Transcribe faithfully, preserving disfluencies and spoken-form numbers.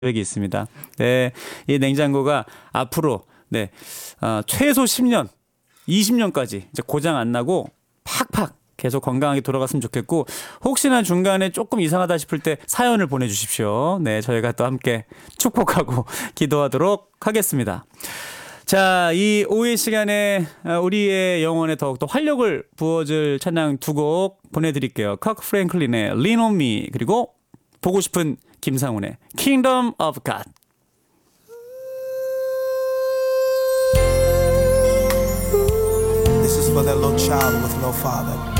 계획이 있습니다. 네, 이 냉장고가 앞으로 네, 어, 최소 십 년, 이십 년까지 이제 고장 안 나고 팍팍 계속 건강하게 돌아갔으면 좋겠고, 혹시나 중간에 조금 이상하다 싶을 때 사연을 보내주십시오. 네, 저희가 또 함께 축복하고 기도하도록 하겠습니다. 자, 이 오후의 시간에 우리의 영혼에 더욱더 활력을 부어줄 찬양 두 곡 보내드릴게요. 커크 프랭클린의 Lean on Me, 그리고 보고 싶은 김상훈의 Kingdom of God. This is for that little child with no father.